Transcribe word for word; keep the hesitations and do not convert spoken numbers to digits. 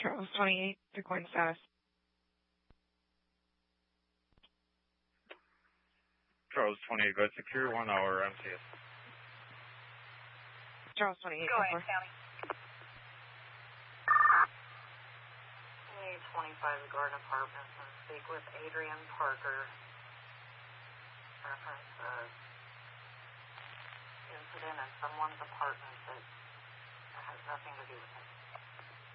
Charles twenty-eight, recording status. Charles twenty-eight, Vet Secure, one hour M T S. Charles twenty-eight, go ahead, County. E twenty-five, the Garden Apartments, and speak with Adrian Parker. Reference uh, incident in someone's apartment that has nothing to do with it.